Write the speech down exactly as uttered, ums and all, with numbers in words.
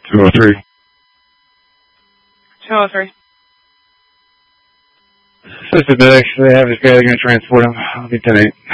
two oh three. two oh three. Sister Medics, they have this guy, they're going to transport him. I'll be ten eight.